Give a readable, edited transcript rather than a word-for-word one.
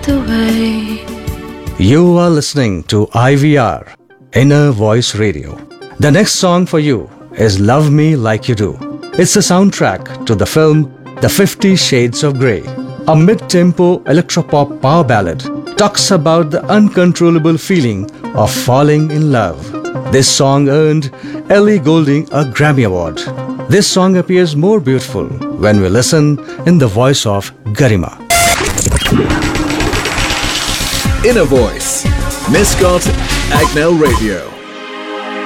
the way. You are listening to IVR, Inner Voice Radio. The next song for you is Love Me Like You Do. It's a soundtrack to the film The 50 Shades of Grey. A mid-tempo electropop power ballad talks about the uncontrollable feeling of falling in love. This song earned Ellie Goulding a Grammy Award. This song appears more beautiful when we listen in the voice of Garima. Inner Voice, Miscot, Agnel Radio.